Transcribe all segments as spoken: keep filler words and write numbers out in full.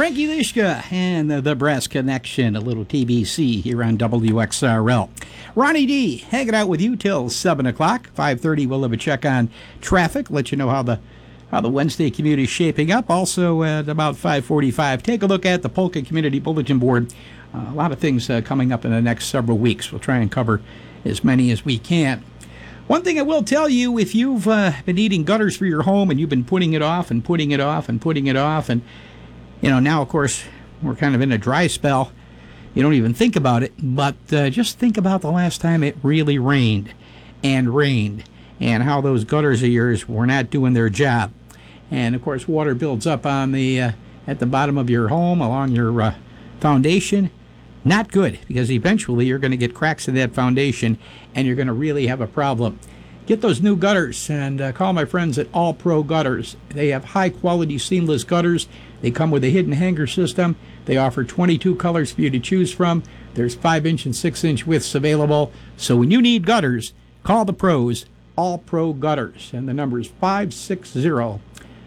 Frankie Lishka and the, the Brass Connection, a little T B C here on W X R L. Ronnie D, hanging out with you till seven o'clock. five thirty, we'll have a check on traffic, let you know how the how the Wednesday commute is shaping up. Also, at about five forty-five, take a look at the Polka Community Bulletin Board. Uh, a lot of things uh, coming up in the next several weeks. We'll try and cover as many as we can. One thing I will tell you, if you've uh, been needing gutters for your home and you've been putting it off and putting it off and putting it off, and, you know, now, of course, we're kind of in a dry spell. You don't even think about it, but uh, just think about the last time it really rained and rained and how those gutters of yours were not doing their job. And, of course, water builds up on the uh, at the bottom of your home along your uh, foundation. Not good, because eventually you're going to get cracks in that foundation and you're going to really have a problem. Get those new gutters and uh, call my friends at All Pro Gutters. They have high-quality seamless gutters. They come with a hidden hanger system. They offer twenty-two colors for you to choose from. There's five inch and six inch widths available. So when you need gutters, call the pros, All Pro Gutters. And the number is five six zero,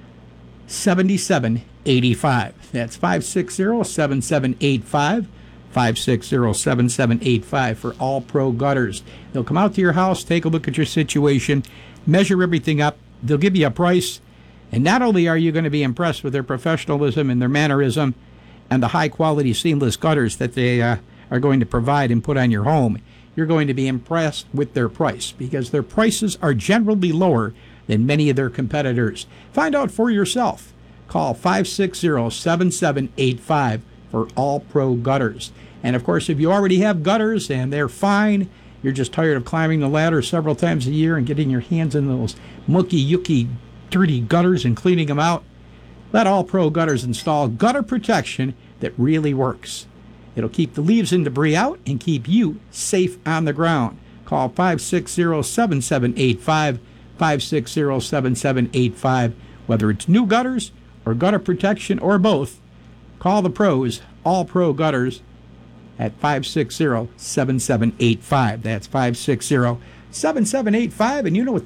seven seven eight five. That's five six zero, seven seven eight five. five six zero, seven seven eight five for All Pro Gutters. They'll come out to your house, take a look at your situation, measure everything up. They'll give you a price. And not only are you going to be impressed with their professionalism and their mannerism and the high-quality seamless gutters that they uh, are going to provide and put on your home, you're going to be impressed with their price, because their prices are generally lower than many of their competitors. Find out for yourself. Call five six zero, seven seven eight five for All Pro Gutters. And, of course, if you already have gutters and they're fine, you're just tired of climbing the ladder several times a year and getting your hands in those mucky, yucky, dirty gutters and cleaning them out, let All Pro Gutters install gutter protection that really works. It'll keep the leaves and debris out and keep you safe on the ground. Call five six zero, seven seven eight five, five six zero, seven seven eight five. Whether it's new gutters or gutter protection or both, call the pros, All Pro Gutters, at five six zero, seven seven eight five. That's five six zero, seven seven eight five. And you know what